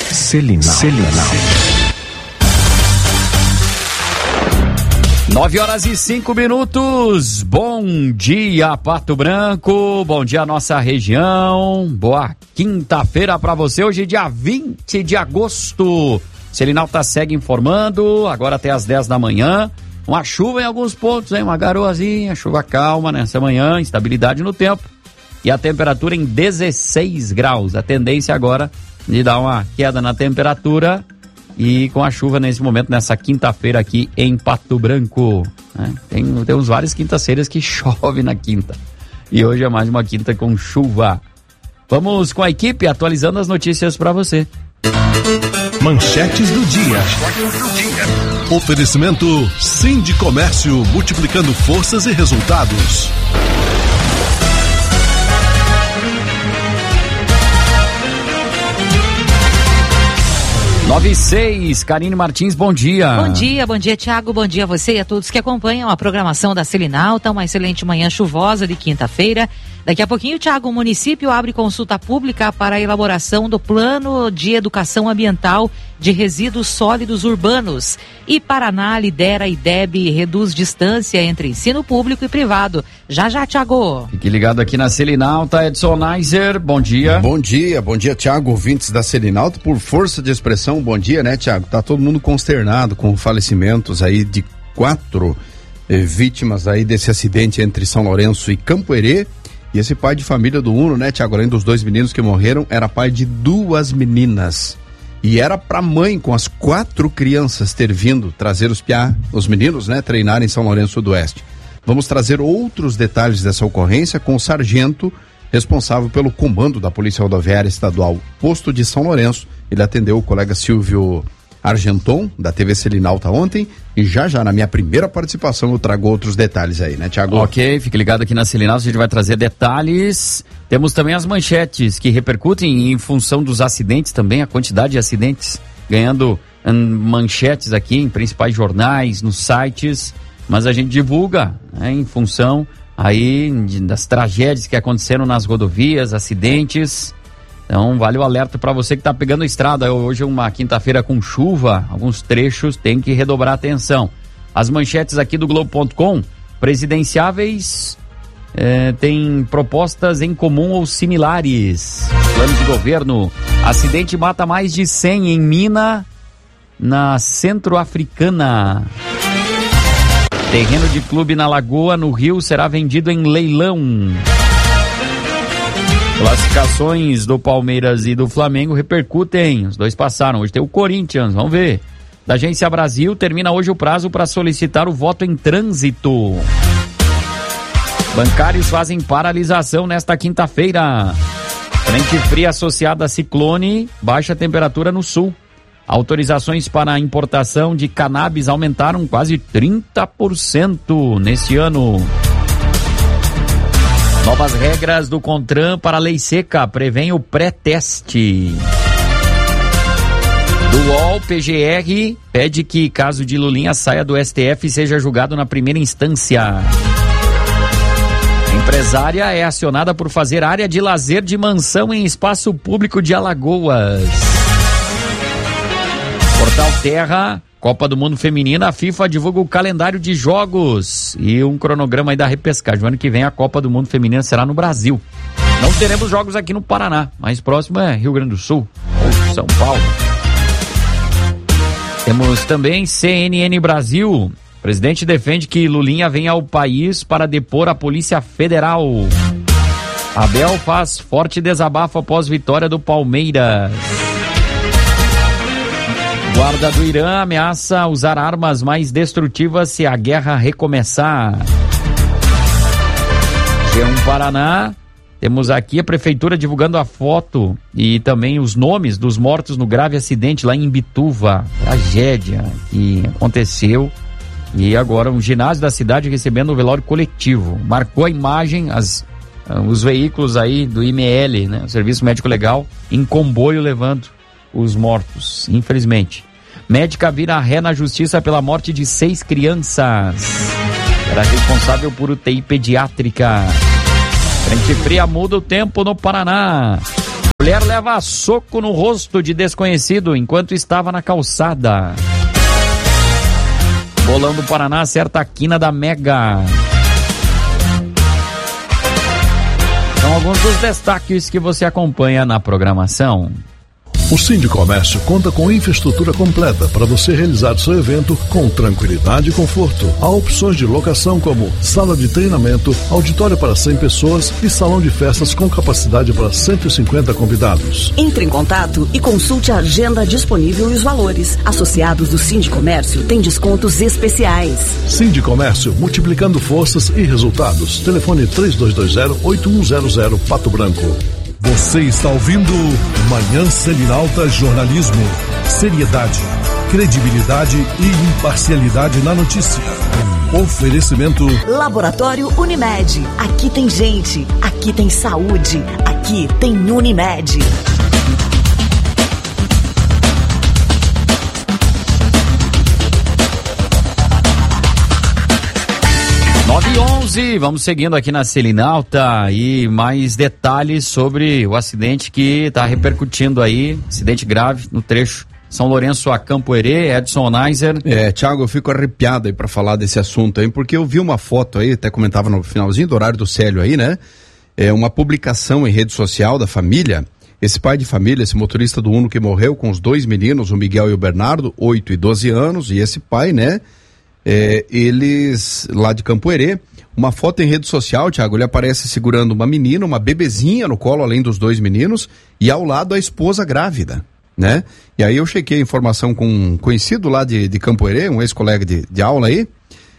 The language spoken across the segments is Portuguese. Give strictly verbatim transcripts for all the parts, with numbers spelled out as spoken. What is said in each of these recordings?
Selinal. Selinal. Nove horas e cinco minutos. Bom dia, Pato Branco. Bom dia, nossa região. Boa quinta-feira para você. Hoje, dia vinte de agosto. Selinal tá segue informando. Agora até às dez da manhã. Uma chuva em alguns pontos, hein? Uma garoazinha, chuva calma nessa manhã. Instabilidade no tempo. E a temperatura em dezesseis graus. A tendência agora de dar uma queda na temperatura. E com a chuva nesse momento, nessa quinta-feira aqui em Pato Branco. Né? Tem, tem uns várias quintas-feiras que chove na quinta. E hoje é mais uma quinta com chuva. Vamos com a equipe atualizando as notícias para você. Manchetes do dia. Oferecimento Sindicomércio, multiplicando forças e resultados. nove e seis, Karine Martins, bom dia. Bom dia, bom dia, Tiago, bom dia a você e a todos que acompanham a programação da Selinal. Tá uma excelente manhã chuvosa de quinta-feira. Daqui a pouquinho, Tiago, o município abre consulta pública para a elaboração do Plano de Educação Ambiental de Resíduos Sólidos Urbanos. E Paraná lidera I D E B e reduz distância entre ensino público e privado. Já, já, Tiago. Fique ligado aqui na Selinal, tá Edson Neiser, bom dia. Bom dia, bom dia, Tiago, ouvintes da Selinal. Por força de expressão, bom dia, né, Tiago? Tá todo mundo consternado com falecimentos aí de quatro eh, vítimas aí desse acidente entre São Lourenço e Campo Herê. E esse pai de família do Uno, né, Tiago, além dos dois meninos que morreram, era pai de duas meninas. E era pra mãe, com as quatro crianças, ter vindo trazer os piá, os meninos, né, treinar em São Lourenço do Oeste. Vamos trazer outros detalhes dessa ocorrência com o sargento responsável pelo comando da Polícia Rodoviária Estadual, posto de São Lourenço. Ele atendeu o colega Silvio Argenton, da T V Selinalta ontem, e já já na minha primeira participação eu trago outros detalhes aí, né, Tiago? Ok, fique ligado aqui na Selinalta, a gente vai trazer detalhes. Temos também as manchetes que repercutem em função dos acidentes também, a quantidade de acidentes, ganhando hum, manchetes aqui em principais jornais, nos sites, mas a gente divulga, né, em função aí de, das tragédias que aconteceram nas rodovias, acidentes. Então vale o alerta para você que está pegando a estrada. Hoje é uma quinta-feira com chuva, alguns trechos tem que redobrar a atenção. As manchetes aqui do Globo ponto com, presidenciáveis eh, têm propostas em comum ou similares. Plano de governo, acidente mata mais de cem em mina na Centro-Africana. Terreno de clube na Lagoa, no Rio, será vendido em leilão. Classificações do Palmeiras e do Flamengo repercutem, os dois passaram, hoje tem o Corinthians, vamos ver. Da Agência Brasil, termina hoje o prazo para solicitar o voto em trânsito. Bancários fazem paralisação nesta quinta-feira. Frente fria associada a ciclone, baixa temperatura no sul. Autorizações para a importação de cannabis aumentaram quase trinta por cento nesse ano. Novas regras do CONTRAN para a lei seca prevêem o pré-teste. Do U O L, P G R pede que caso de Lulinha saia do S T F e seja julgado na primeira instância. Empresária é acionada por fazer área de lazer de mansão em espaço público de Alagoas. Portal Terra, Copa do Mundo Feminina, a FIFA divulga o calendário de jogos e um cronograma aí da repescagem. O ano que vem a Copa do Mundo Feminina será no Brasil. Não teremos jogos aqui no Paraná, mais próximo é Rio Grande do Sul ou São Paulo. Temos também C N N Brasil. O presidente defende que Lulinha venha ao país para depor a Polícia Federal. Abel faz forte desabafo após vitória do Palmeiras. Guarda do Irã ameaça usar armas mais destrutivas se a guerra recomeçar. G um Paraná, temos aqui a prefeitura divulgando a foto e também os nomes dos mortos no grave acidente lá em Imbituva. Tragédia que aconteceu e agora um ginásio da cidade recebendo o velório coletivo. Marcou a imagem, as, os veículos aí do I M L, né, o Serviço Médico Legal, em comboio levando os mortos, infelizmente. Médica vira ré na justiça pela morte de seis crianças. Era responsável por U T I pediátrica. Frente fria muda o tempo no Paraná. Mulher leva soco no rosto de desconhecido enquanto estava na calçada. Bolão do Paraná acerta a quina da Mega. São alguns dos destaques que você acompanha na programação. O Sindicomércio conta com infraestrutura completa para você realizar seu evento com tranquilidade e conforto. Há opções de locação como sala de treinamento, auditório para cem pessoas e salão de festas com capacidade para cento e cinquenta convidados. Entre em contato e consulte a agenda disponível e os valores. Associados do Sindicomércio têm descontos especiais. Sindicomércio, multiplicando forças e resultados. Telefone três dois dois zero, oito um zero zero, Pato Branco. Você está ouvindo Manhã Selinalta Jornalismo. Seriedade, credibilidade e imparcialidade na notícia. Oferecimento Laboratório Unimed. Aqui tem gente, aqui tem saúde, aqui tem Unimed. nove e onze, vamos seguindo aqui na Selinalta e mais detalhes sobre o acidente que está repercutindo aí, acidente grave no trecho São Lourenço a Campo Herê. Edson Neiser. É, Thiago, eu fico arrepiado aí para falar desse assunto aí, porque eu vi uma foto aí, até comentava no finalzinho do horário do Célio aí, né? É uma publicação em rede social da família. Esse pai de família, esse motorista do Uno que morreu com os dois meninos, o Miguel e o Bernardo, oito e doze anos, e esse pai, né? É, eles, lá de Campo Herê, uma foto em rede social, Thiago, ele aparece segurando uma menina, uma bebezinha no colo, além dos dois meninos, e ao lado a esposa grávida, né? E aí eu chequei a informação com um conhecido lá de, de Campo Herê, um ex-colega de, de aula aí,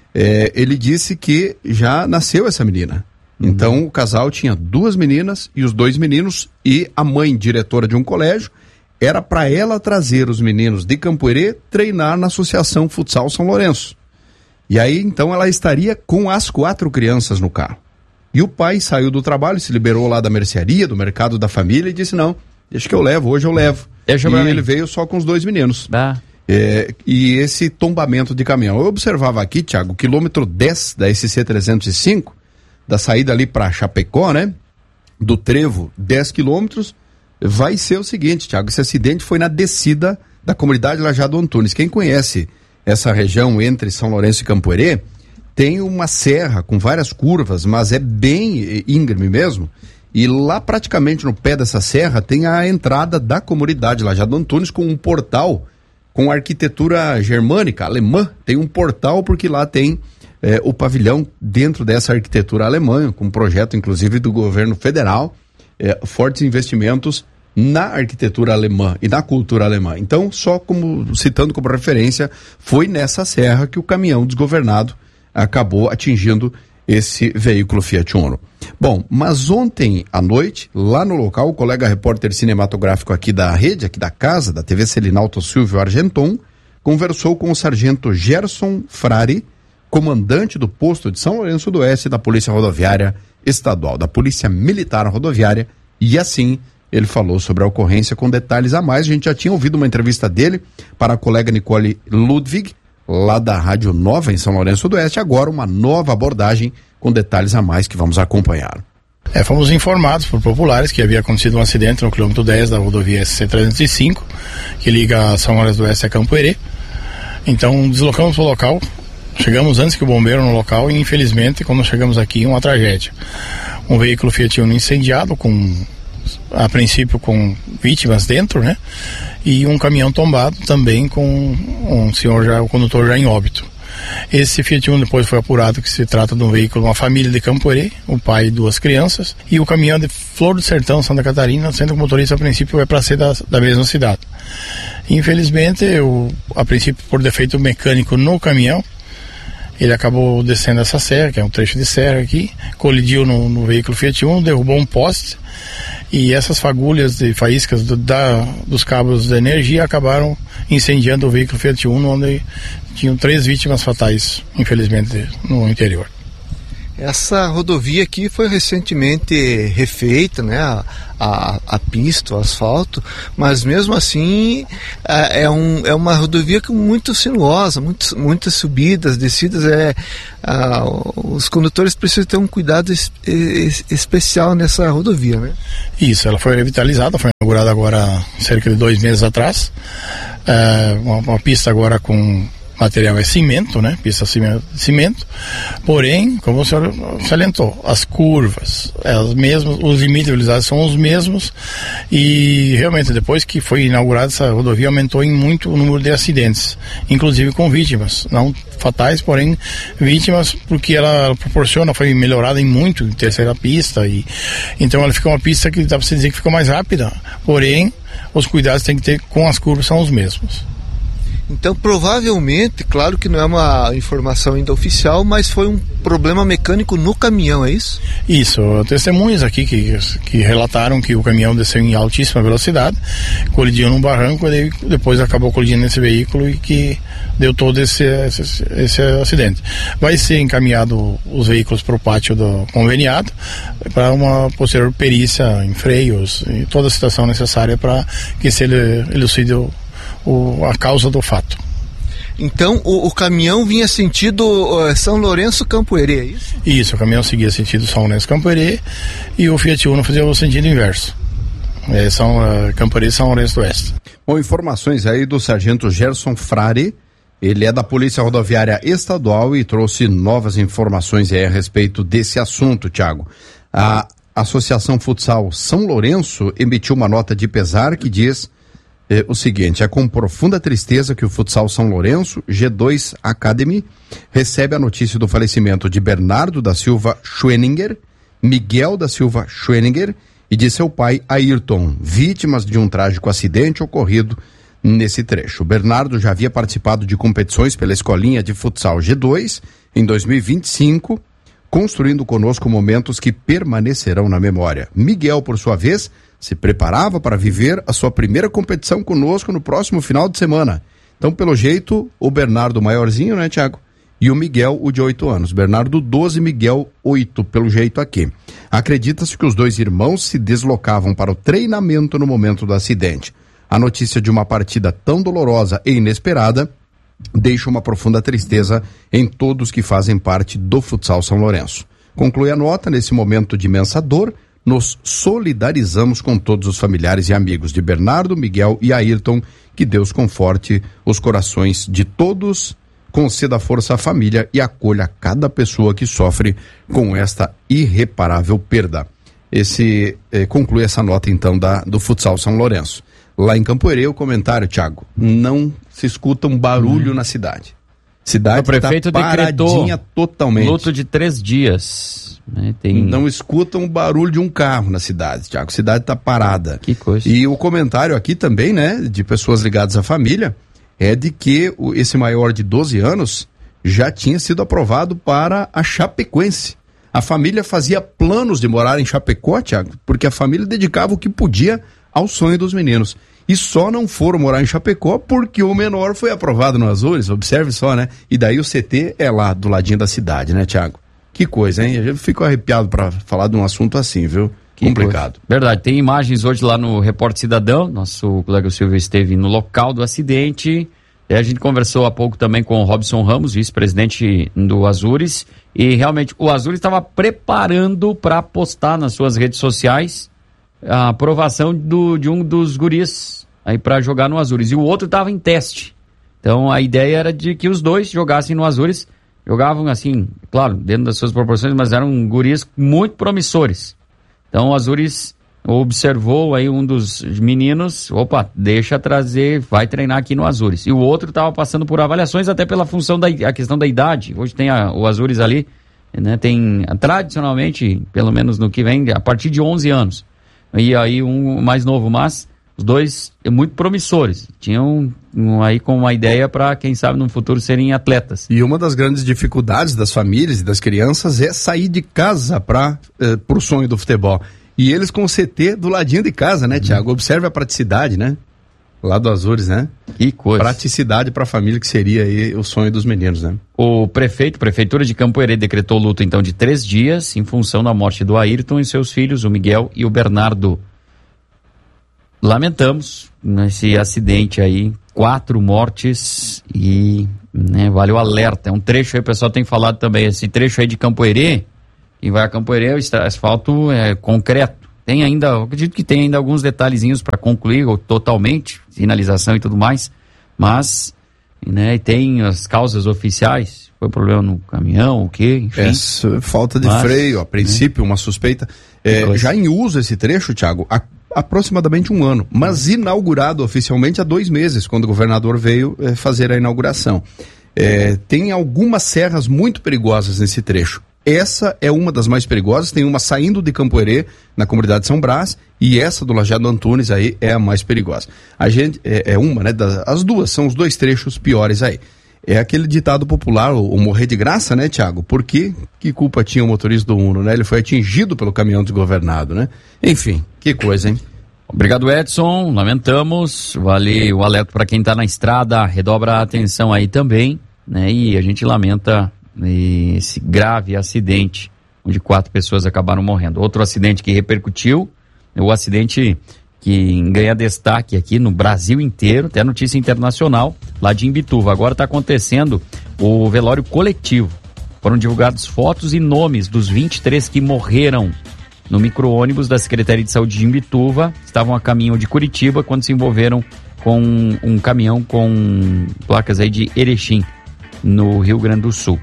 é, ele disse que já nasceu essa menina. Uhum. Então o casal tinha duas meninas e os dois meninos, e a mãe, diretora de um colégio, era para ela trazer os meninos de Campo Herê treinar na Associação Futsal São Lourenço. E aí, então, ela estaria com as quatro crianças no carro. E o pai saiu do trabalho, se liberou lá da mercearia, do mercado da família, e disse, não, deixa que eu levo, hoje eu levo. Deixa e ele mim. veio só com os dois meninos. Ah. É, e esse tombamento de caminhão. Eu observava aqui, Thiago, o quilômetro dez da S C trezentos e cinco, da saída ali para Chapecó, né? Do trevo, dez quilômetros, vai ser o seguinte, Thiago, esse acidente foi na descida da comunidade Lajado Antunes. Quem conhece essa região entre São Lourenço e Campo Herê, tem uma serra com várias curvas, mas é bem íngreme mesmo, e lá praticamente no pé dessa serra tem a entrada da comunidade Lajado Antunes com um portal com arquitetura germânica, alemã. Tem um portal porque lá tem é, o pavilhão dentro dessa arquitetura alemã, com um projeto inclusive do governo federal, é, fortes investimentos na arquitetura alemã e na cultura alemã. Então, só como citando como referência, foi nessa serra que o caminhão desgovernado acabou atingindo esse veículo Fiat Uno. Bom, mas ontem à noite, lá no local, o colega repórter cinematográfico aqui da rede, aqui da casa, da T V Selinalta, Silvio Argenton, conversou com o sargento Gerson Frari, comandante do posto de São Lourenço do Oeste da Polícia Rodoviária Estadual, da Polícia Militar Rodoviária, e assim ele falou sobre a ocorrência com detalhes a mais. A gente já tinha ouvido uma entrevista dele para a colega Nicole Ludwig, lá da Rádio Nova, em São Lourenço do Oeste. Agora uma nova abordagem com detalhes a mais que vamos acompanhar. É, fomos informados por populares que havia acontecido um acidente no quilômetro dez da rodovia S C trezentos e cinco, que liga São Lourenço do Oeste a Campo Herê. Então deslocamos para o local, chegamos antes que o bombeiro no local e infelizmente quando chegamos aqui uma tragédia. Um veículo Fiat Uno incendiado com... a princípio com vítimas dentro, né? E um caminhão tombado também com um senhor já, o condutor já em óbito. Esse Fiat Uno depois foi apurado que se trata de um veículo, uma família de Campo Herê, o pai e duas crianças, e o caminhão de Flor do Sertão, Santa Catarina, sendo que o motorista a princípio é para ser da, da mesma cidade. Infelizmente, eu, a princípio por defeito mecânico no caminhão, ele acabou descendo essa serra, que é um trecho de serra aqui, colidiu no, no veículo Fiat Uno, derrubou um poste, e essas fagulhas de faíscas do, da, dos cabos de energia acabaram incendiando o veículo Fiat Uno, onde tinham três vítimas fatais, infelizmente, no interior. Essa rodovia aqui foi recentemente refeita, né, a, a, a pista, o asfalto, mas mesmo assim é, é, um, é uma rodovia muito sinuosa, muitas, muitas subidas, descidas, é, a, os condutores precisam ter um cuidado es, es, especial nessa rodovia, né? Isso, ela foi revitalizada, foi inaugurada agora cerca de dois meses atrás. É, uma, uma pista agora com material é cimento, né? Pista cimento, cimento. Porém, como o senhor salientou, as curvas, as mesmas, os limites de velocidade são os mesmos, e realmente depois que foi inaugurada essa rodovia aumentou em muito o número de acidentes, inclusive com vítimas, não fatais, porém vítimas, porque ela proporciona, foi melhorada em muito em terceira pista, e então ela fica uma pista que dá para se dizer que fica mais rápida, porém os cuidados tem que ter com as curvas são os mesmos. Então, provavelmente, claro que não é uma informação ainda oficial, mas foi um problema mecânico no caminhão, é isso? Isso, testemunhas aqui que, que relataram que o caminhão desceu em altíssima velocidade, colidiu num barranco e depois acabou colidindo nesse veículo e que deu todo esse, esse, esse acidente. Vai ser encaminhado os veículos para o pátio do conveniado para uma posterior perícia em freios e toda a situação necessária para que se elucide o O, a causa do fato. Então o, o caminhão vinha sentido uh, São Lourenço Campo Herê, é isso? Isso, o caminhão seguia sentido São Lourenço Campo Herê e o Fiat Uno fazia o sentido inverso. É, São uh, Campo Herê e São Lourenço do Oeste. Bom, informações aí do sargento Gerson Frari, ele é da Polícia Rodoviária Estadual e trouxe novas informações aí a respeito desse assunto, Thiago. A Associação Futsal São Lourenço emitiu uma nota de pesar que diz É, o seguinte: é com profunda tristeza que o Futsal São Lourenço, G dois Academy, recebe a notícia do falecimento de Bernardo da Silva Schweninger, Miguel da Silva Schweninger e de seu pai Ayrton, vítimas de um trágico acidente ocorrido nesse trecho. Bernardo já havia participado de competições pela escolinha de futsal G dois em dois mil e vinte e cinco, construindo conosco momentos que permanecerão na memória. Miguel, por sua vez, se preparava para viver a sua primeira competição conosco no próximo final de semana. Então, pelo jeito, o Bernardo maiorzinho, né, Thiago? E o Miguel, o de oito anos. Bernardo doze, Miguel oito, pelo jeito aqui. Acredita-se que os dois irmãos se deslocavam para o treinamento no momento do acidente. A notícia de uma partida tão dolorosa e inesperada deixa uma profunda tristeza em todos que fazem parte do Futsal São Lourenço. Conclui a nota: nesse momento de imensa dor, nos solidarizamos com todos os familiares e amigos de Bernardo, Miguel e Ayrton. Que Deus conforte os corações de todos, conceda força à família e acolha cada pessoa que sofre com esta irreparável perda. Esse eh, conclui essa nota então da, do Futsal São Lourenço. Lá em Campo Herê, o comentário, Thiago: não se escuta um barulho hum. na cidade. Cidade o prefeito tá paradinha totalmente. Luto de três dias. Né? Tem... Não escuta um barulho de um carro na cidade, Thiago. A cidade está parada. Que coisa. E o comentário aqui também, né, de pessoas ligadas à família, é de que o, esse maior de doze anos já tinha sido aprovado para a Chapecoense. A família fazia planos de morar em Chapecó, Thiago, porque a família dedicava o que podia ao sonho dos meninos. E só não foram morar em Chapecó porque o menor foi aprovado no Azures, observe só, né? E daí o C T é lá do ladinho da cidade, né, Thiago? Que coisa, hein? Eu fico arrepiado para falar de um assunto assim, viu? Que complicado. Coisa. Verdade, tem imagens hoje lá no Repórter Cidadão, nosso colega Silvio esteve no local do acidente. E a gente conversou há pouco também com o Robson Ramos, vice-presidente do Azures, e realmente o Azures estava preparando para postar nas suas redes sociais a aprovação do, de um dos guris aí para jogar no Azures, e o outro estava em teste. Então a ideia era de que os dois jogassem no Azures, jogavam assim, claro, dentro das suas proporções, mas eram guris muito promissores. Então o Azures observou aí um dos meninos, opa, deixa trazer, vai treinar aqui no Azures. E o outro estava passando por avaliações até pela função da a questão da idade. Hoje tem a, o Azures ali, né, tem tradicionalmente, pelo menos no que vem, a partir de onze anos. E aí um mais novo, mas os dois muito promissores. Tinham um, aí com uma ideia para, quem sabe, no futuro serem atletas. E uma das grandes dificuldades das famílias e das crianças é sair de casa para eh, o sonho do futebol. E eles com o C T do ladinho de casa, né, Thiago? Uhum. Observe a praticidade, né? Lá do Azures, né? Que coisa. Praticidade para a família, que seria aí o sonho dos meninos, né? O prefeito, Prefeitura de Campo Herê, decretou luto então de três dias em função da morte do Ayrton e seus filhos, o Miguel e o Bernardo. Lamentamos nesse acidente aí, quatro mortes e, né, vale o alerta. É um trecho aí, o pessoal tem falado também, esse trecho aí de Campo Herê, quem vai a Campo Herê, o asfalto é concreto. Tem ainda, eu acredito que tem ainda alguns detalhezinhos para concluir, ou totalmente, sinalização e tudo mais, mas, né, e tem as causas oficiais, foi problema no caminhão, o quê, enfim. Essa falta de mas, freio, a princípio, né? Uma suspeita. É, já em uso esse trecho, Thiago, há aproximadamente um ano, mas inaugurado oficialmente há dois meses, quando o governador veio é, fazer a inauguração. É, tem algumas serras muito perigosas nesse trecho. Essa é uma das mais perigosas, tem uma saindo de Campo Herê, na comunidade de São Brás, e essa do Lajeado Antunes aí é a mais perigosa. A gente, é, é uma, né, das, as duas são os dois trechos piores aí. É aquele ditado popular, o, o morrer de graça, né, Thiago? Por quê? Que culpa tinha o motorista do Uno, né? Ele foi atingido pelo caminhão desgovernado, né? Enfim, que coisa, hein? Obrigado, Edson, lamentamos, vale o alerta para quem está na estrada, redobra a atenção aí também, né, e a gente lamenta esse grave acidente, onde quatro pessoas acabaram morrendo. Outro acidente que repercutiu, o acidente que ganha destaque aqui no Brasil inteiro, até notícia internacional, lá de Imbituva. Agora está acontecendo o velório coletivo. Foram divulgadas fotos e nomes dos vinte e três que morreram no micro-ônibus da Secretaria de Saúde de Imbituva. Estavam a caminho de Curitiba quando se envolveram com um caminhão com placas aí de Erechim, no Rio Grande do Sul.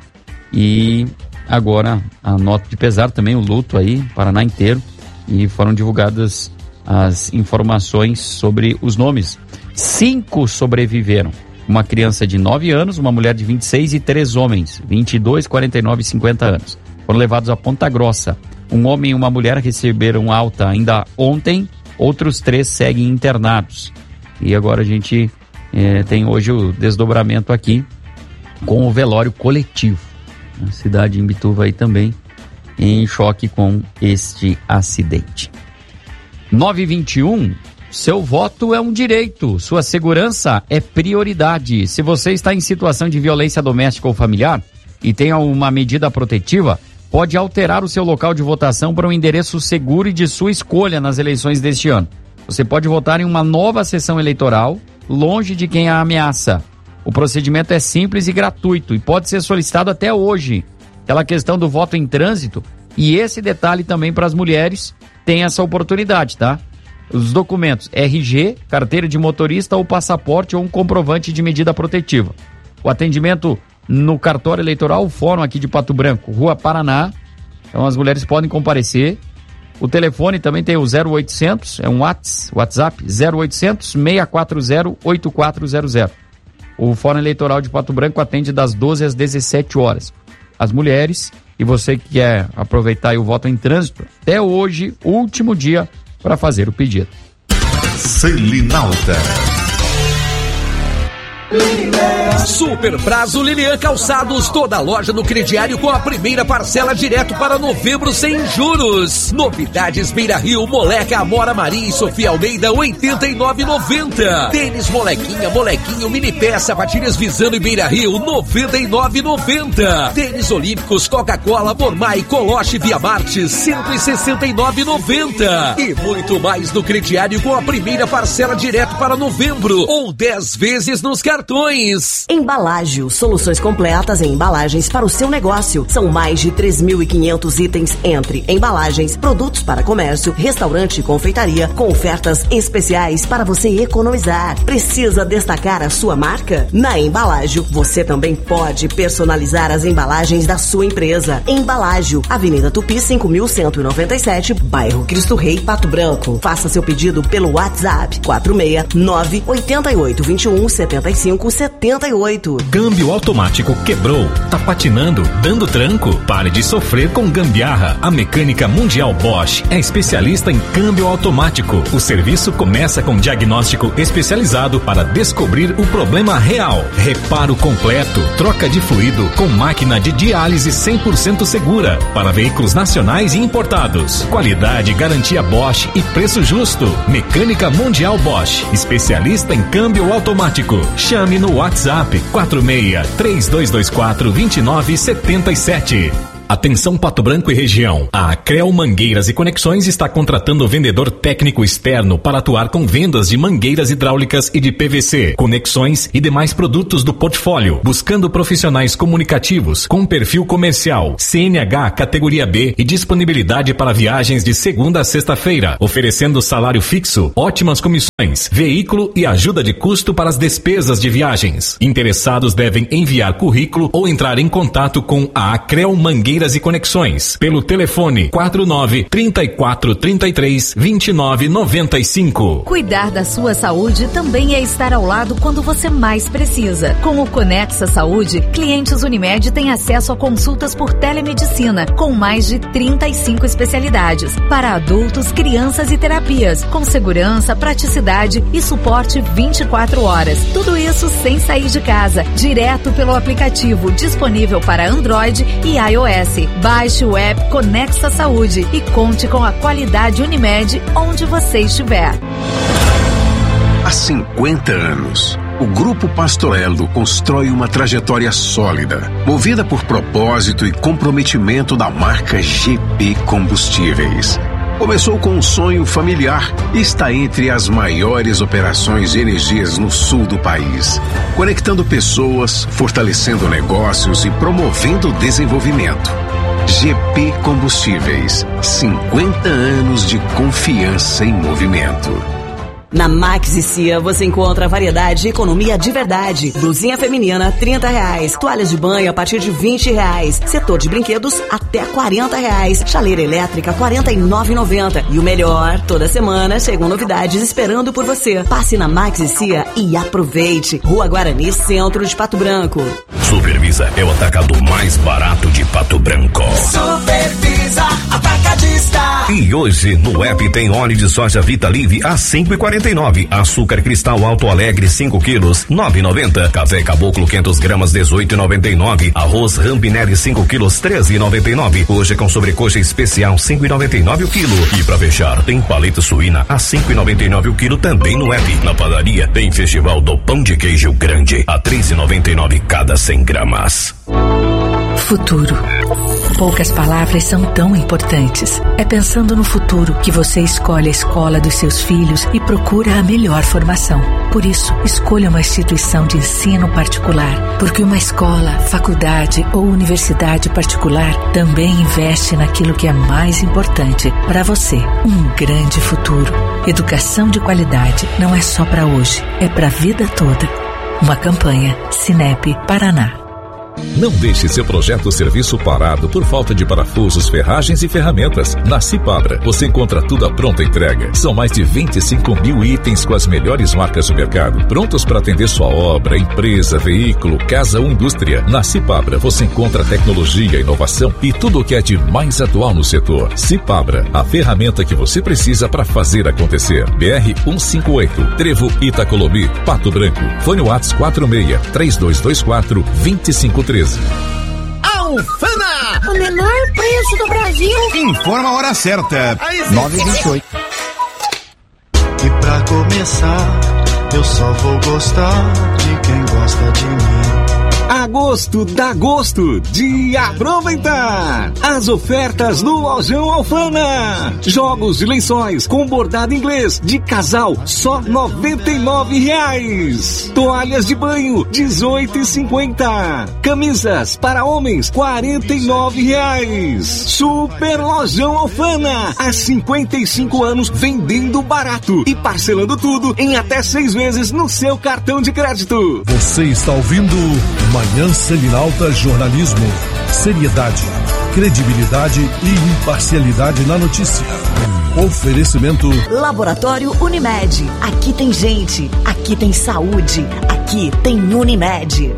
E agora a nota de pesar também, o luto aí, Paraná inteiro, e foram divulgadas as informações sobre os nomes. Cinco sobreviveram. Uma criança de nove anos, uma mulher de vinte e seis e três homens, vinte e dois, quarenta e nove e cinquenta anos. Foram levados a Ponta Grossa. Um homem e uma mulher receberam alta ainda ontem, outros três seguem internados. E agora a gente eh, tem hoje o desdobramento aqui com o velório coletivo. A cidade de Imbituva aí também em choque com este acidente. nove e vinte e um, seu voto é um direito, sua segurança é prioridade. Se você está em situação de violência doméstica ou familiar e tem uma medida protetiva, pode alterar o seu local de votação para um endereço seguro e de sua escolha nas eleições deste ano. Você pode votar em uma nova sessão eleitoral, longe de quem a ameaça. O procedimento é simples e gratuito e pode ser solicitado até hoje. Aquela questão do voto em trânsito, e esse detalhe também para as mulheres, tem essa oportunidade, tá? Os documentos R G, carteira de motorista ou passaporte ou um comprovante de medida protetiva. O atendimento no cartório eleitoral, o fórum aqui de Pato Branco, Rua Paraná. Então as mulheres podem comparecer. O telefone também tem o zero oitocentos, é um WhatsApp, zero oitocentos, seis quatro zero, oito quatro zero zero. O Fórum Eleitoral de Pato Branco atende das doze às dezessete horas. As mulheres, e você que quer aproveitar o voto em trânsito, até hoje, último dia para fazer o pedido. Selinalta. Super Prazo Lilian Calçados, toda loja no crediário com a primeira parcela direto para novembro sem juros. Novidades Beira Rio, Moleca, Amora Maria e Sofia Almeida, oitenta e nove reais e noventa centavos. Tênis Molequinha, Molequinho, mini peça, sapatilhas Visano e Beira Rio, noventa e nove reais e noventa centavos. Tênis Olímpicos, Coca-Cola, Mormai, Coloche, Via Marte, cento e sessenta e nove reais e noventa centavos. E muito mais no crediário com a primeira parcela direto para novembro, ou dez vezes nos cartões. Embalágio, soluções completas em embalagens para o seu negócio. São mais de três mil e quinhentos itens entre embalagens, produtos para comércio, restaurante e confeitaria, com ofertas especiais para você economizar. Precisa destacar a sua marca? Na Embalágio, você também pode personalizar as embalagens da sua empresa. Embalágio, Avenida Tupi cinco mil cento e noventa e sete, bairro Cristo Rei, Pato Branco. Faça seu pedido pelo WhatsApp quatro seis nove oito oito dois um sete cinco setenta e oito. Câmbio automático quebrou, tá patinando, dando tranco? Pare de sofrer com gambiarra. A Mecânica Mundial Bosch é especialista em câmbio automático. O serviço começa com diagnóstico especializado para descobrir o problema real. Reparo completo, troca de fluido com máquina de diálise cem por cento segura para veículos nacionais e importados. Qualidade, garantia Bosch e preço justo. Mecânica Mundial Bosch, especialista em câmbio automático. Chame no WhatsApp quatro seis três dois dois quatro dois nove sete sete. Atenção Pato Branco e região. A Acrel Mangueiras e Conexões está contratando vendedor técnico externo para atuar com vendas de mangueiras hidráulicas e de P V C, conexões e demais produtos do portfólio, buscando profissionais comunicativos com perfil comercial, C N H categoria B e disponibilidade para viagens de segunda a sexta-feira, oferecendo salário fixo, ótimas comissões, veículo e ajuda de custo para as despesas de viagens. Interessados devem enviar currículo ou entrar em contato com a Acrel Mangueiras e Conexões pelo telefone quatro nove, trinta e quatro, trinta e três, vinte e nove, noventa e cinco. Cuidar da sua saúde também é estar ao lado quando você mais precisa. Com o Conexa Saúde, clientes Unimed têm acesso a consultas por telemedicina com mais de trinta e cinco especialidades para adultos, crianças e terapias, com segurança, praticidade e suporte vinte e quatro horas. Tudo isso sem sair de casa, direto pelo aplicativo disponível para Android e iOS. Baixe o app Conexa Saúde e conte com a qualidade Unimed onde você estiver. Há cinquenta anos, o Grupo Pastorello constrói uma trajetória sólida, movida por propósito e comprometimento da marca G P Combustíveis. Começou com um sonho familiar e está entre as maiores operações de energias no sul do país, conectando pessoas, fortalecendo negócios e promovendo o desenvolvimento. G P Combustíveis, cinquenta anos de confiança em movimento. Na Max e Cia você encontra variedade e economia de verdade. Blusinha feminina, trinta reais. Toalhas de banho a partir de vinte reais. Setor de brinquedos, até quarenta reais. Chaleira elétrica, quarenta e nove reais e noventa centavos. E o melhor, toda semana chegam novidades esperando por você. Passe na Max e Cia e aproveite. Rua Guarani, centro de Pato Branco. Supervisa é o atacado mais barato de Pato Branco. Supervisa Atacadista. E hoje no app tem óleo de soja Vita Live a cinco e quarenta e nove, açúcar cristal Alto Alegre cinco quilos, nove e noventa, café Caboclo quinhentas gramas dezoito e noventa e nove, arroz Rampinelli cinco quilos treze e noventa e nove, hoje com sobrecoxa especial cinco e noventa e nove o quilo. E pra fechar tem paleta suína a cinco e noventa e nove o quilo também no app. Na padaria tem festival do pão de queijo grande a três e noventa e nove cada cem gramas. Futuro. Poucas palavras são tão importantes. É pensando no futuro que você escolhe a escola dos seus filhos e procura a melhor formação. Por isso, escolha uma instituição de ensino particular, porque uma escola, faculdade ou universidade particular também investe naquilo que é mais importante para você, um grande futuro. Educação de qualidade não é só para hoje, é para a vida toda. Uma campanha Sinep Paraná. Não deixe seu projeto ou serviço parado por falta de parafusos, ferragens e ferramentas. Na Cipabra, você encontra tudo à pronta entrega. São mais de vinte e cinco mil itens com as melhores marcas do mercado, prontos para atender sua obra, empresa, veículo, casa ou indústria. Na Cipabra, você encontra tecnologia, inovação e tudo o que é de mais atual no setor. Cipabra, a ferramenta que você precisa para fazer acontecer. B R cento e cinquenta e oito, Trevo Itacolomi, Pato Branco. Fone WhatsApp quatro seis, três dois dois quatro, dois cinco treze. Alfama! O menor preço do Brasil. Informa a hora certa. nove e vinte e oito. E pra começar, eu só vou gostar de quem gosta de mim. Agosto dá gosto de aproveitar as ofertas no Lojão Alfama. Jogos de lençóis com bordado inglês de casal, só noventa e nove reais. Toalhas de banho, dezoito e cinquenta. Camisas para homens, quarenta e nove reais. Super Lojão Alfama, há cinquenta e cinco anos vendendo barato e parcelando tudo em até seis vezes no seu cartão de crédito. Você está ouvindo Manhã Selinalta Jornalismo. Seriedade, credibilidade e imparcialidade na notícia. Oferecimento Laboratório Unimed. Aqui tem gente, aqui tem saúde, aqui tem Unimed.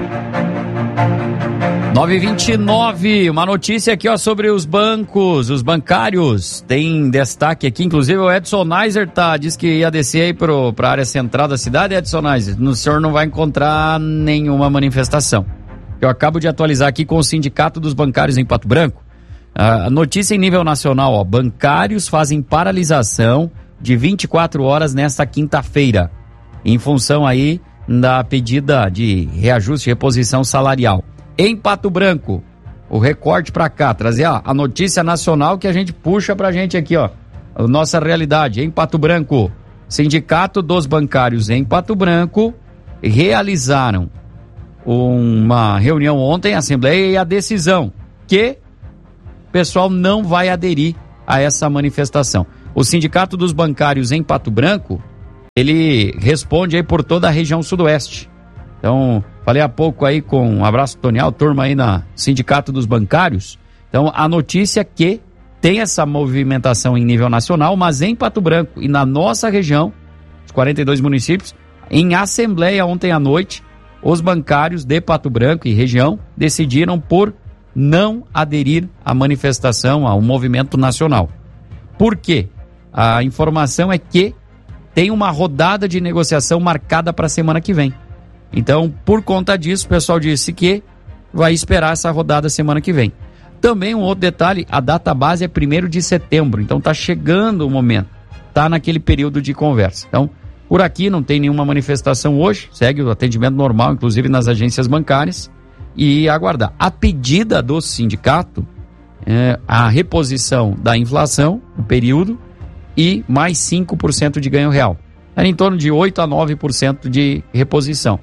nove e vinte e nove, uma notícia aqui ó, sobre os bancos, os bancários, tem destaque aqui, inclusive o Edson Neiser tá, diz que ia descer aí pro, pra área central da cidade. Edson Neiser, no senhor não vai encontrar nenhuma manifestação. Eu acabo de atualizar aqui com o Sindicato dos Bancários em Pato Branco, a notícia em nível nacional, ó, bancários fazem paralisação de vinte e quatro horas nesta quinta-feira, em função aí da pedida de reajuste e reposição salarial. Em Pato Branco, o recorte para cá, trazer ó, a notícia nacional que a gente puxa pra gente aqui, ó. A nossa realidade em Pato Branco. Sindicato dos Bancários em Pato Branco realizaram uma reunião ontem, assembleia, e a decisão que o pessoal não vai aderir a essa manifestação. O Sindicato dos Bancários em Pato Branco, ele responde aí por toda a região sudoeste. Então, falei há pouco aí com um abraço Tonial, turma aí na Sindicato dos Bancários. Então, a notícia é que tem essa movimentação em nível nacional, mas em Pato Branco e na nossa região, os quarenta e dois municípios, em assembleia ontem à noite, os bancários de Pato Branco e região decidiram por não aderir à manifestação, ao movimento nacional. Por quê? A informação é que tem uma rodada de negociação marcada para a semana que vem. Então, por conta disso, o pessoal disse que vai esperar essa rodada semana que vem. Também um outro detalhe, a data base é primeiro de setembro, então está chegando o momento, está naquele período de conversa. Então, por aqui não tem nenhuma manifestação hoje, segue o atendimento normal, inclusive nas agências bancárias, e aguardar. A pedida do sindicato é a reposição da inflação no período e mais cinco por cento de ganho real. Era em torno de oito a nove por cento de reposição.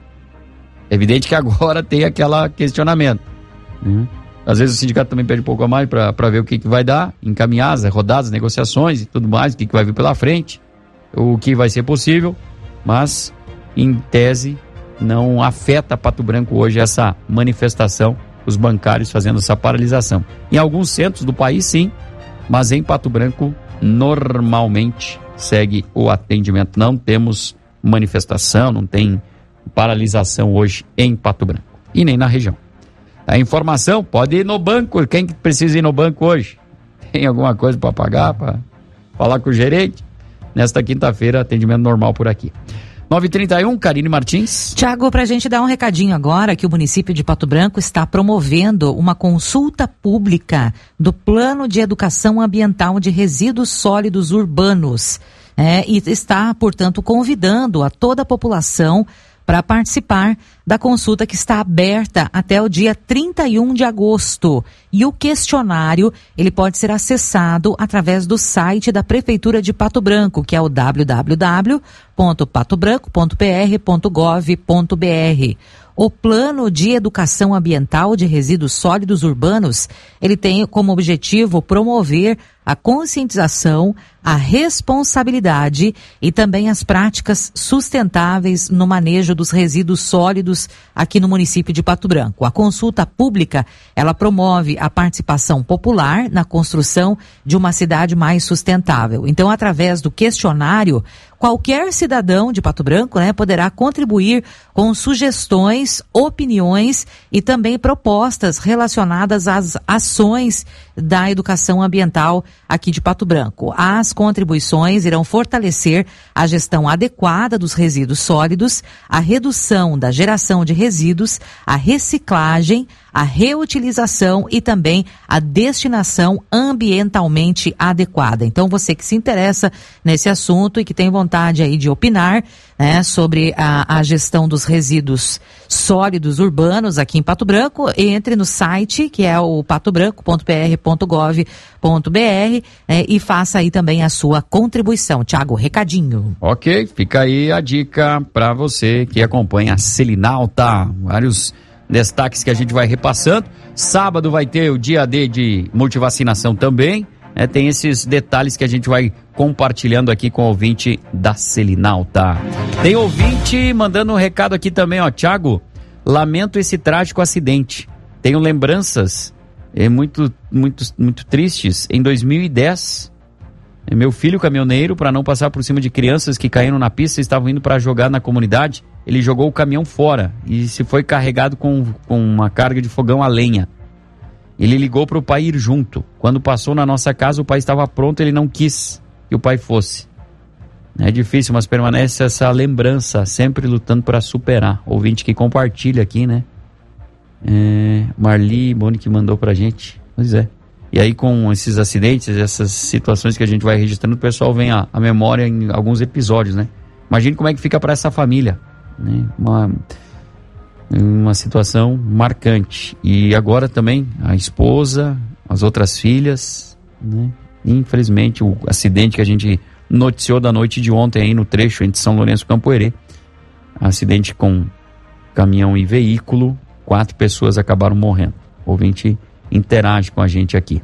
É evidente que agora tem aquele questionamento. Né? Às vezes o sindicato também pede um pouco a mais para ver o que, que vai dar, encaminhar as rodadas, negociações e tudo mais, o que, que vai vir pela frente, o que vai ser possível, mas em tese não afeta Pato Branco hoje essa manifestação, os bancários fazendo essa paralisação. Em alguns centros do país sim, mas em Pato Branco normalmente segue o atendimento. Não temos manifestação, não tem paralisação hoje em Pato Branco e nem na região. A informação, pode ir no banco. Quem que precisa ir no banco hoje? Tem alguma coisa para pagar, para falar com o gerente? Nesta quinta-feira, atendimento normal por aqui. nove e trinta e um, Karine Martins. Tiago, para a gente dar um recadinho agora, que o município de Pato Branco está promovendo uma consulta pública do Plano de Educação Ambiental de Resíduos Sólidos Urbanos. É, e está, portanto, convidando a toda a população para participar da consulta que está aberta até o dia trinta e um de agosto. E o questionário, ele pode ser acessado através do site da Prefeitura de Pato Branco, que é o w w w ponto pato branco ponto p r ponto gov ponto b r. O Plano de Educação Ambiental de Resíduos Sólidos Urbanos, ele tem como objetivo promover a conscientização, a responsabilidade e também as práticas sustentáveis no manejo dos resíduos sólidos aqui no município de Pato Branco. A consulta pública, ela promove a participação popular na construção de uma cidade mais sustentável. Então, através do questionário, qualquer cidadão de Pato Branco, né, poderá contribuir com sugestões, opiniões e também propostas relacionadas às ações da educação ambiental aqui de Pato Branco. As contribuições irão fortalecer a gestão adequada dos resíduos sólidos, a redução da geração de resíduos, a reciclagem, a reutilização e também a destinação ambientalmente adequada. Então, você que se interessa nesse assunto e que tem vontade aí de opinar, né, sobre a, a gestão dos resíduos sólidos urbanos aqui em Pato Branco, entre no site, que é o pato branco ponto p r ponto gov ponto b r, né, e faça aí também a sua contribuição. Tiago, recadinho. Ok, fica aí a dica para você que acompanha a Selinalta. Vários destaques que a gente vai repassando. Sábado vai ter o dia D de multivacinação também, né? Tem esses detalhes que a gente vai compartilhando aqui com o ouvinte da Selinalta. Tem ouvinte mandando um recado aqui também, ó. Tiago, lamento esse trágico acidente. Tenho lembranças é, muito, muito, muito tristes. Em dois mil e dez, meu filho caminhoneiro, para não passar por cima de crianças que caíram na pista e estavam indo para jogar na comunidade, ele jogou o caminhão fora e se foi carregado com, com uma carga de fogão a lenha. Ele ligou para o pai ir junto. Quando passou na nossa casa, o pai estava pronto, ele não quis que o pai fosse. É difícil, mas permanece essa lembrança, sempre lutando para superar. Ouvinte que compartilha aqui, né? É, Marli Boni que mandou pra gente. Pois é. E aí, com esses acidentes, essas situações que a gente vai registrando, o pessoal vem à, à memória em alguns episódios, né? Imagine como é que fica para essa família, né? Uma, Uma situação marcante. E agora também a esposa, as outras filhas, né? Infelizmente o acidente que a gente noticiou da noite de ontem aí no trecho entre São Lourenço e Campoerê, acidente com caminhão e veículo, quatro pessoas acabaram morrendo. O ouvinte interage com a gente aqui.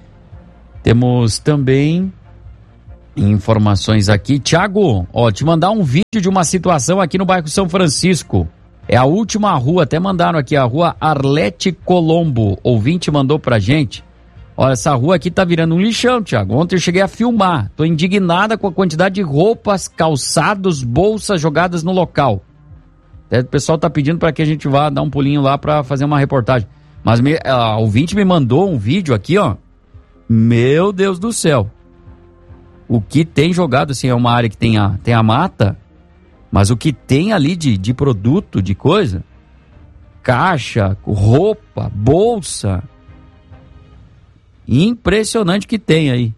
Temos também informações aqui. Tiago, ó, te mandar um vídeo de uma situação aqui no bairro São Francisco. É a última rua, até mandaram aqui, a rua Arlete Colombo. Ouvinte mandou pra gente. Olha, essa rua aqui tá virando um lixão, Tiago. Ontem eu cheguei a filmar. Tô indignada com a quantidade de roupas, calçados, bolsas jogadas no local. Até o pessoal tá pedindo para que a gente vá dar um pulinho lá para fazer uma reportagem. Mas me, a ouvinte me mandou um vídeo aqui, ó. Meu Deus do céu. O que tem jogado, assim, é uma área que tem a, tem a mata, mas o que tem ali de, de produto, de coisa, caixa, roupa, bolsa, impressionante que tem aí.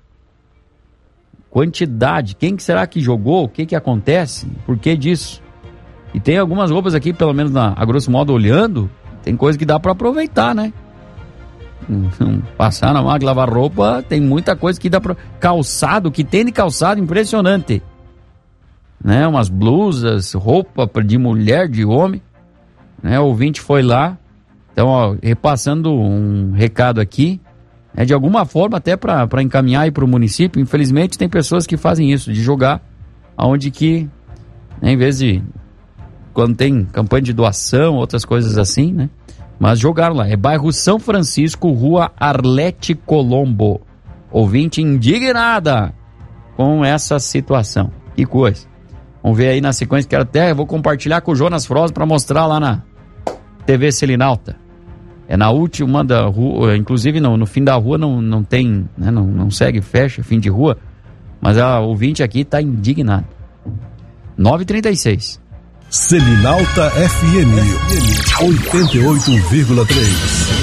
Quantidade, quem que será que jogou, o que que acontece, por que disso? E tem algumas roupas aqui, pelo menos na, a grosso modo olhando, tem coisa que dá para aproveitar, né? Passar na máquina, lavar roupa, tem muita coisa que dá para... Calçado, que tem de calçado, impressionante. Né? Umas blusas, roupa de mulher, de homem. Né? O ouvinte foi lá. Então, ó, repassando um recado aqui. Né? De alguma forma, até para encaminhar aí para o município. Infelizmente, tem pessoas que fazem isso, de jogar aonde que, né, em vez de... Quando tem campanha de doação, outras coisas assim, né? Mas jogaram lá. É bairro São Francisco, rua Arlete Colombo. Ouvinte indignada com essa situação. Que coisa. Vamos ver aí na sequência, que até eu vou compartilhar com o Jonas Froz para mostrar lá na T V Selinalta. É na última da rua, inclusive no, no fim da rua não, não tem, né, não, não segue, fecha, fim de rua. Mas a ouvinte aqui está indignada. nove e trinta e seis. Selinalta F M oitenta e oito vírgula três.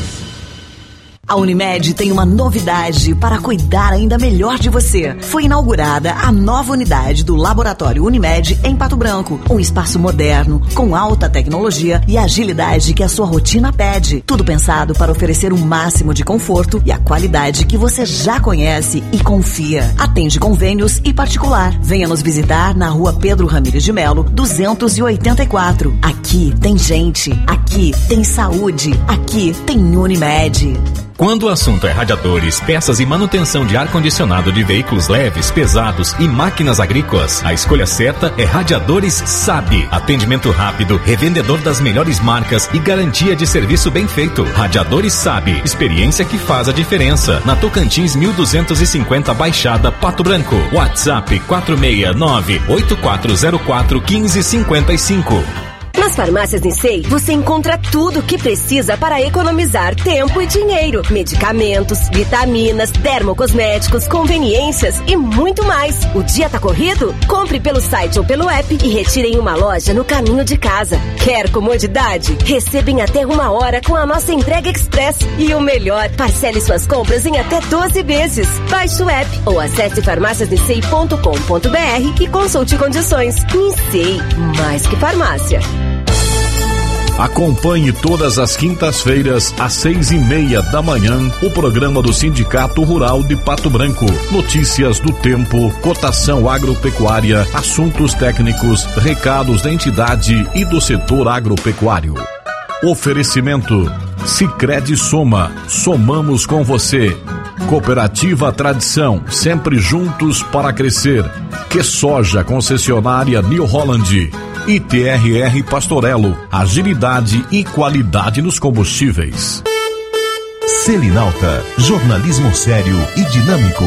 A Unimed tem uma novidade para cuidar ainda melhor de você. Foi inaugurada a nova unidade do Laboratório Unimed em Pato Branco. Um espaço moderno, com alta tecnologia e agilidade que a sua rotina pede. Tudo pensado para oferecer o máximo de conforto e a qualidade que você já conhece e confia. Atende convênios e particular. Venha nos visitar na rua Pedro Ramires de Melo, duzentos e oitenta e quatro. Aqui tem gente, aqui tem saúde, aqui tem Unimed. Quando o assunto é radiadores, peças e manutenção de ar-condicionado de veículos leves, pesados e máquinas agrícolas, a escolha certa é Radiadores Sabe. Atendimento rápido, revendedor das melhores marcas e garantia de serviço bem feito. Radiadores Sabe. Experiência que faz a diferença. Na Tocantins mil duzentos e cinquenta Baixada, Pato Branco. WhatsApp quatro seis nove, oito quatro zero quatro, um cinco cinco cinco. Nas farmácias Nissei, você encontra tudo o que precisa para economizar tempo e dinheiro. Medicamentos, vitaminas, dermocosméticos, conveniências e muito mais. O dia tá corrido? Compre pelo site ou pelo app e retire em uma loja no caminho de casa. Quer comodidade? Receba em até uma hora com a nossa entrega express. E o melhor, parcele suas compras em até doze vezes. Baixe o app ou acesse farmácias nissei ponto com ponto b r e consulte condições. Nissei, mais que farmácia. Acompanhe todas as quintas-feiras, às seis e meia da manhã, o programa do Sindicato Rural de Pato Branco. Notícias do tempo, cotação agropecuária, assuntos técnicos, recados da entidade e do setor agropecuário. Oferecimento Sicredi Soma, somamos com você. Cooperativa Tradição, sempre juntos para crescer. Que Soja, concessionária New Holland. I T R R Pastorello, agilidade e qualidade nos combustíveis. Selinalta, jornalismo sério e dinâmico.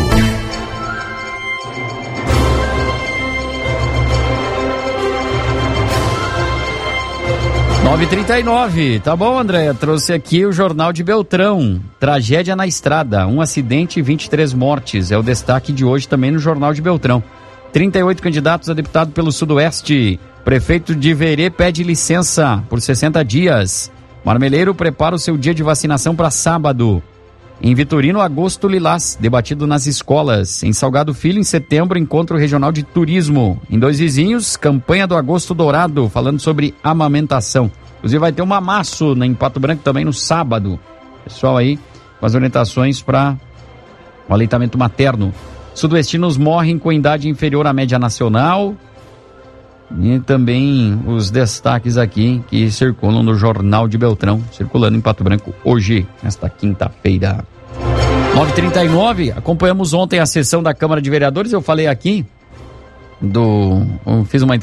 nove e trinta e nove, tá bom, Andréia? Trouxe aqui o Jornal de Beltrão. Tragédia na estrada, um acidente e vinte e três mortes. É o destaque de hoje também no Jornal de Beltrão. trinta e oito candidatos a deputado pelo Sudoeste. Prefeito de Verê pede licença por sessenta dias. Marmeleiro prepara o seu dia de vacinação para sábado. Em Vitorino, agosto lilás, debatido nas escolas. Em Salgado Filho, em setembro, encontro regional de turismo. Em Dois Vizinhos, campanha do Agosto Dourado, falando sobre amamentação. Inclusive vai ter um amasso em Pato Branco também no sábado. Pessoal aí com as orientações para o aleitamento materno. Sudoestinos morrem com idade inferior à média nacional. E também os destaques aqui que circulam no Jornal de Beltrão, circulando em Pato Branco hoje, nesta quinta-feira. nove e trinta e nove, acompanhamos ontem a sessão da Câmara de Vereadores. Eu falei aqui do. Eu fiz uma entrevista.